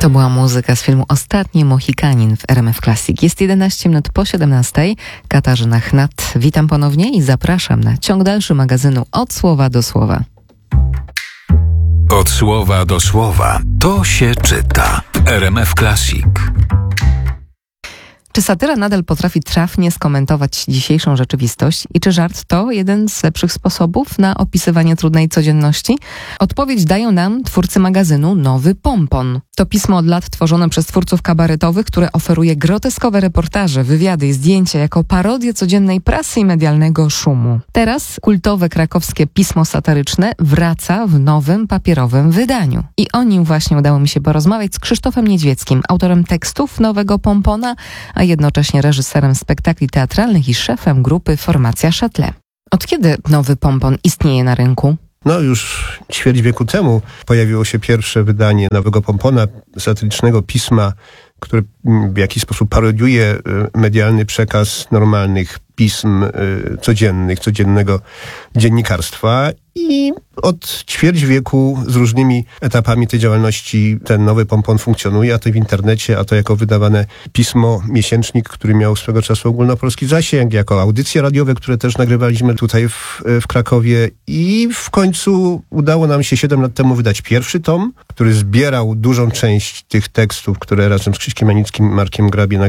To była muzyka z filmu Ostatni Mohikanin w RMF Classic. Jest 11 minut po 17. Katarzyna Chnat. Witam ponownie i zapraszam na ciąg dalszy magazynu Od Słowa do Słowa. Od słowa do słowa. To się czyta w RMF Classic. Czy satyra nadal potrafi trafnie skomentować dzisiejszą rzeczywistość i czy żart to jeden z lepszych sposobów na opisywanie trudnej codzienności? Odpowiedź dają nam twórcy magazynu Nowy Pompon. To pismo od lat tworzone przez twórców kabaretowych, które oferuje groteskowe reportaże, wywiady i zdjęcia jako parodię codziennej prasy i medialnego szumu. Teraz kultowe krakowskie pismo satyryczne wraca w nowym papierowym wydaniu. I o nim właśnie udało mi się porozmawiać z Krzysztofem Niedźwieckim, autorem tekstów Nowego Pompona, a jednocześnie reżyserem spektakli teatralnych i szefem grupy Formacja Châtelet. Od kiedy Nowy Pompon istnieje na rynku? Już ćwierć wieku temu pojawiło się pierwsze wydanie Nowego Pompona, satyrycznego pisma, które w jakiś sposób parodiuje medialny przekaz normalnych pism codziennych, codziennego dziennikarstwa. I od ćwierć wieku z różnymi etapami tej działalności ten Nowy Pompon funkcjonuje, a to w internecie, a to jako wydawane pismo, miesięcznik, który miał swego czasu ogólnopolski zasięg, jako audycje radiowe, które też nagrywaliśmy tutaj w Krakowie. I w końcu udało nam się 7 lat temu wydać pierwszy tom, który zbierał dużą część tych tekstów, które razem z Krzyśkiem Janickim, Markiem Grabie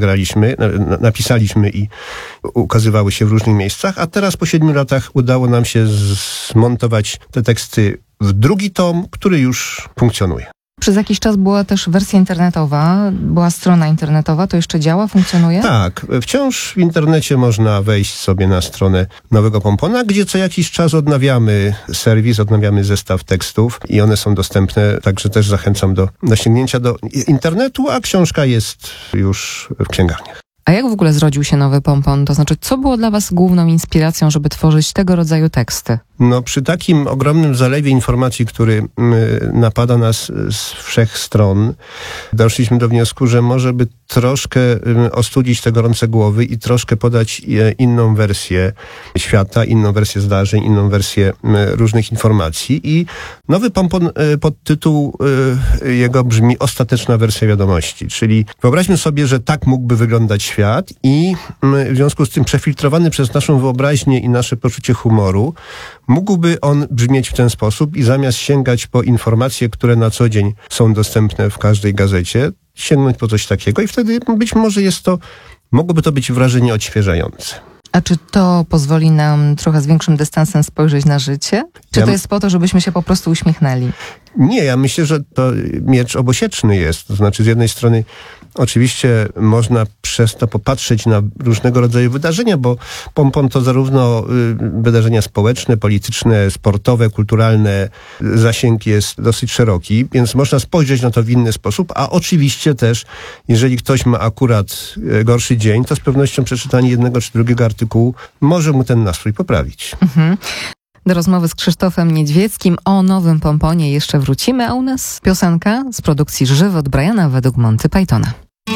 napisaliśmy i ukazywały się w różnych miejscach, a teraz po 7 latach udało nam się zmontować te teksty w drugi tom, który już funkcjonuje. Przez jakiś czas była też wersja internetowa, była strona internetowa, to jeszcze działa, funkcjonuje? Tak, wciąż w internecie można wejść sobie na stronę Nowego Pompona, gdzie co jakiś czas odnawiamy serwis, odnawiamy zestaw tekstów i one są dostępne, także też zachęcam do sięgnięcia do internetu, a książka jest już w księgarniach. A jak w ogóle zrodził się Nowy Pompon? To znaczy, co było dla was główną inspiracją, żeby tworzyć tego rodzaju teksty? Przy takim ogromnym zalewie informacji, który napada nas z wszech stron, doszliśmy do wniosku, że może by troszkę ostudzić te gorące głowy i troszkę podać inną wersję świata, inną wersję zdarzeń, inną wersję różnych informacji. I Nowy Pompon, podtytuł jego brzmi Ostateczna wersja wiadomości. Czyli wyobraźmy sobie, że tak mógłby wyglądać świat i w związku z tym przefiltrowany przez naszą wyobraźnię i nasze poczucie humoru, mógłby on brzmieć w ten sposób i zamiast sięgać po informacje, które na co dzień są dostępne w każdej gazecie, sięgnąć po coś takiego i wtedy być może mogłoby to być wrażenie odświeżające. A czy to pozwoli nam trochę z większym dystansem spojrzeć na życie? Czy to jest po to, żebyśmy się po prostu uśmiechnęli? Nie, ja myślę, że to miecz obosieczny jest. To znaczy z jednej strony oczywiście można przez to popatrzeć na różnego rodzaju wydarzenia, bo Pompon to zarówno wydarzenia społeczne, polityczne, sportowe, kulturalne. Zasięg jest dosyć szeroki, więc można spojrzeć na to w inny sposób, a oczywiście też, jeżeli ktoś ma akurat gorszy dzień, to z pewnością przeczytanie jednego czy drugiego artykułu może mu ten nastrój poprawić. Mhm. Do rozmowy z Krzysztofem Niedźwieckim o Nowym Pomponie jeszcze wrócimy, a u nas piosenka z produkcji Żywy od Briana według Monty Pythona.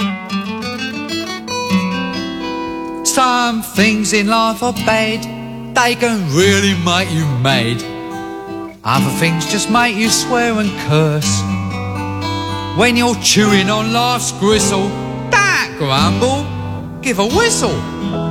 Some things in life are bad, they can really make you mad. Other things just make you swear and curse. When you're chewing on life's gristle, don't grumble, give a whistle.